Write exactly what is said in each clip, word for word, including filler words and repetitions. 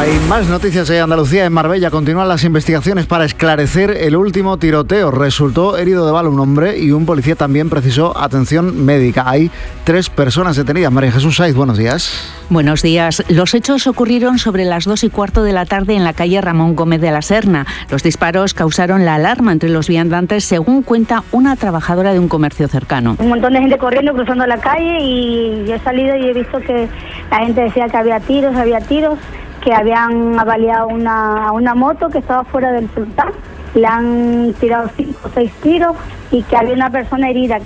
Hay más noticias de Andalucía. En Marbella continúan las investigaciones para esclarecer el último tiroteo. Resultó herido de bala un hombre y un policía también precisó atención médica. Hay tres personas detenidas. María Jesús Saiz, buenos días. Buenos días. Los hechos ocurrieron sobre las dos y cuarto de la tarde en la calle Ramón Gómez de la Serna. Los disparos causaron la alarma entre los viandantes, según cuenta una trabajadora de un comercio cercano. Un montón de gente corriendo, cruzando la calle, y yo he salido y he visto que la gente decía que había tiros, había tiros. que habían avaliado una, una moto que estaba fuera del portal, le han tirado cinco o seis tiros y que había una persona herida.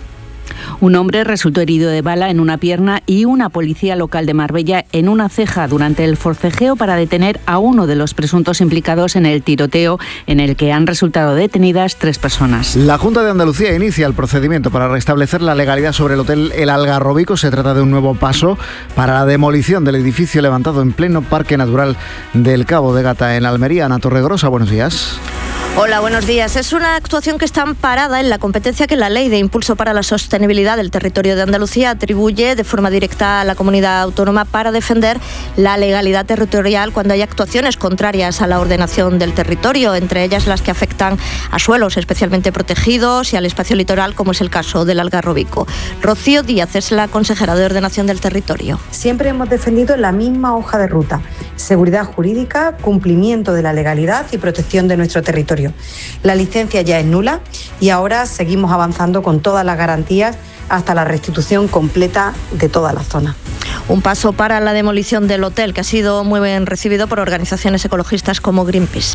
Un hombre resultó herido de bala en una pierna y una policía local de Marbella en una ceja durante el forcejeo para detener a uno de los presuntos implicados en el tiroteo en el que han resultado detenidas tres personas. La Junta de Andalucía inicia el procedimiento para restablecer la legalidad sobre el hotel El Algarrobico. Se trata de un nuevo paso para la demolición del edificio levantado en pleno Parque Natural del Cabo de Gata en Almería. Ana Torregrosa, buenos días. Hola, buenos días. Es una actuación que está amparada en la competencia que la Ley de Impulso para la Sostenibilidad del Territorio de Andalucía atribuye de forma directa a la comunidad autónoma para defender la legalidad territorial cuando hay actuaciones contrarias a la ordenación del territorio, entre ellas las que afectan a suelos especialmente protegidos y al espacio litoral, como es el caso del Algarrobico. Rocío Díaz es la consejera de Ordenación del Territorio. Siempre hemos defendido la misma hoja de ruta: seguridad jurídica, cumplimiento de la legalidad y protección de nuestro territorio. La licencia ya es nula y ahora seguimos avanzando con todas las garantías hasta la restitución completa de toda la zona. Un paso para la demolición del hotel, que ha sido muy bien recibido por organizaciones ecologistas como Greenpeace.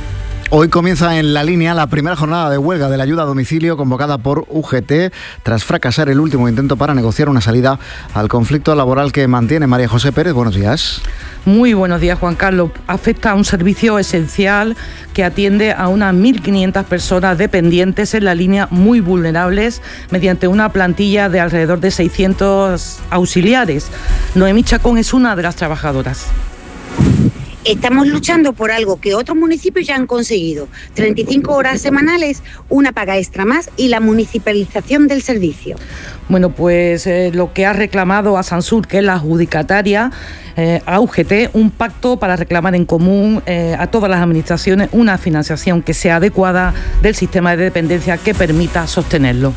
Hoy comienza en La Línea la primera jornada de huelga de la ayuda a domicilio convocada por U G T tras fracasar el último intento para negociar una salida al conflicto laboral que mantiene. María José Pérez, buenos días. Muy buenos días, Juan Carlos. Afecta a un servicio esencial que atiende a unas mil quinientas personas dependientes en la línea muy vulnerables mediante una plantilla de alrededor de seiscientos auxiliares. Noemí Chacón es una de las trabajadoras. Estamos luchando por algo que otros municipios ya han conseguido: treinta y cinco horas semanales, una paga extra más y la municipalización del servicio. Bueno, pues eh, lo que ha reclamado a Sansur, que es la adjudicataria, eh, a U G T, un pacto para reclamar en común eh, a todas las administraciones una financiación que sea adecuada del sistema de dependencia que permita sostenerlo.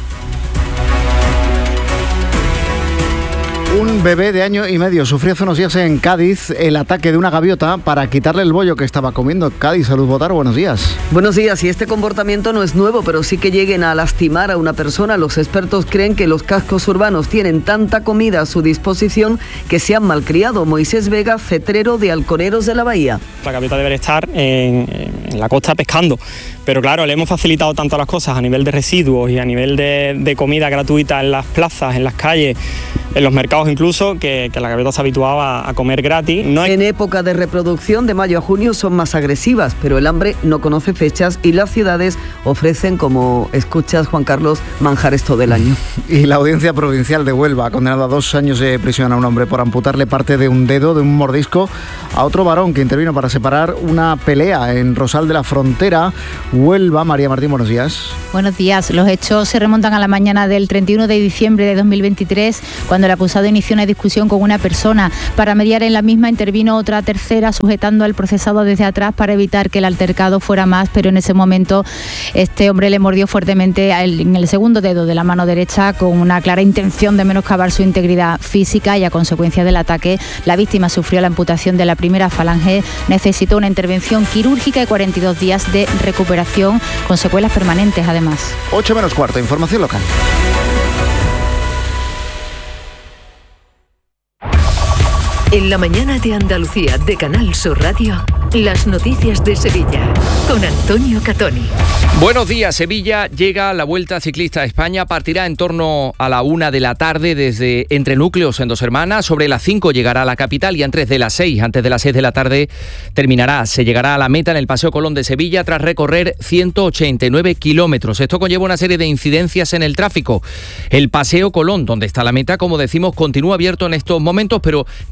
Un bebé de año y medio sufrió hace unos días en Cádiz el ataque de una gaviota para quitarle el bollo que estaba comiendo. Cádiz, Salud Botaro, buenos días. Buenos días, y este comportamiento no es nuevo, pero sí que lleguen a lastimar a una persona. Los expertos creen que los cascos urbanos tienen tanta comida a su disposición que se han malcriado. Moisés Vega, cetrero de Halconeros de la Bahía. La gaviota debe estar en, en la costa pescando, pero claro, le hemos facilitado tanto las cosas a nivel de residuos y a nivel de, de comida gratuita en las plazas, en las calles, en los mercados incluso, que, que la gaviota se habituaba a comer gratis. No hay... En época de reproducción, de mayo a junio, son más agresivas, pero el hambre no conoce fechas y las ciudades ofrecen, como escuchas, Juan Carlos, manjares todo el año. Y la Audiencia Provincial de Huelva ha condenado a dos años de prisión a un hombre por amputarle parte de un dedo de un mordisco a otro varón que intervino para separar una pelea en Rosal de la Frontera, Huelva. María Martín, buenos días. Buenos días. Los hechos se remontan a la mañana del treinta y uno de diciembre de dos mil veintitrés, cuando el acusado inició una discusión con una persona. Para mediar en la misma intervino otra tercera sujetando al procesado desde atrás para evitar que el altercado fuera más, pero en ese momento este hombre le mordió fuertemente en el segundo dedo de la mano derecha con una clara intención de menoscabar su integridad física, y a consecuencia del ataque la víctima sufrió la amputación de la primera falange, necesitó una intervención quirúrgica y cuarenta y dos días de recuperación con secuelas permanentes además. ocho menos cuarto, información local. En la mañana de Andalucía de Canal Sur Radio, las noticias de Sevilla con Antonio Catoni. Buenos días. Sevilla llega a la Vuelta Ciclista a España. Partirá en torno a la una de la tarde desde Entre Núcleos en Dos Hermanas. Sobre las cinco llegará a la capital y antes de las seis, antes de las seis de la tarde terminará. Se llegará a la meta en el Paseo Colón de Sevilla tras recorrer ciento ochenta y nueve kilómetros. Esto conlleva una serie de incidencias en el tráfico. El Paseo Colón, donde está la meta, como decimos, continúa abierto en estos momentos, pero ya hay una serie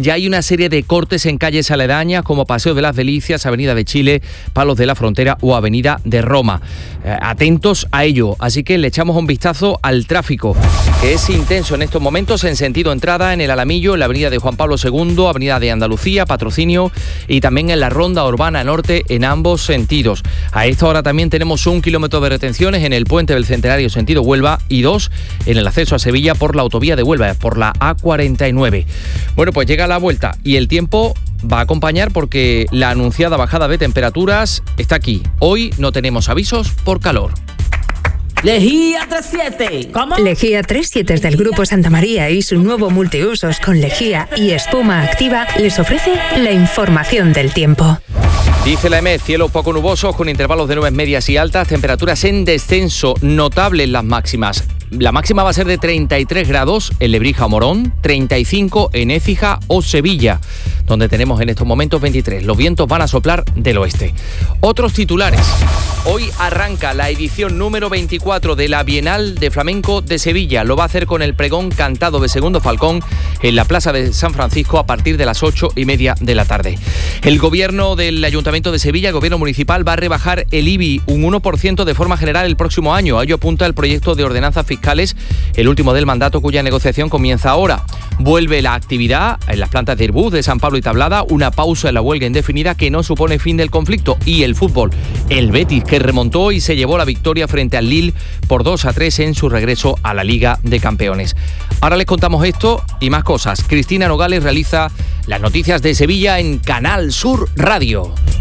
serie de cortes en calles aledañas como Paseo de las Delicias, Avenida de Chile, Palos de la Frontera o Avenida de Roma. Eh, atentos a ello, así que le echamos un vistazo al tráfico, que es intenso en estos momentos en sentido entrada en el Alamillo, en la Avenida de Juan Pablo segundo, Avenida de Andalucía, Patrocinio, y también en la Ronda Urbana Norte en ambos sentidos. A esta hora también tenemos un kilómetro de retenciones en el Puente del Centenario sentido Huelva y dos en el acceso a Sevilla por la autovía de Huelva, por la A cuarenta y nueve. Bueno, pues llega la vuelta y el tiempo va a acompañar porque la anunciada bajada de temperaturas está aquí. Hoy no tenemos avisos por calor. Lejía tres siete. ¿Cómo? Lejía tres siete del Grupo Santa María y su nuevo multiusos con lejía y espuma activa les ofrece la información del tiempo. Dice la E M E D, cielos poco nubosos con intervalos de nubes medias y altas, temperaturas en descenso, notables las máximas. La máxima va a ser de treinta y tres grados en Lebrija o Morón, treinta y cinco en Écija o Sevilla, donde tenemos en estos momentos veintitrés. Los vientos van a soplar del oeste. Otros titulares. Hoy arranca la edición número veinticuatro de la Bienal de Flamenco de Sevilla. Lo va a hacer con el pregón cantado de Segundo Falcón en la Plaza de San Francisco a partir de las ocho y media de la tarde. El gobierno del Ayuntamiento de Sevilla, el gobierno municipal, va a rebajar el I B I un uno por ciento de forma general el próximo año. A ello apunta el proyecto de ordenanzas fiscales, el último del mandato, cuya negociación comienza ahora. Vuelve la actividad en las plantas de Airbus, de San Pablo y Tablada, una pausa en la huelga indefinida que no supone fin del conflicto. Y el fútbol, el Betis, que remontó y se llevó la victoria frente al Lille por dos a tres en su regreso a la Liga de Campeones. Ahora les contamos esto y más cosas. Cristina Nogales realiza las noticias de Sevilla en Canal Sur Radio.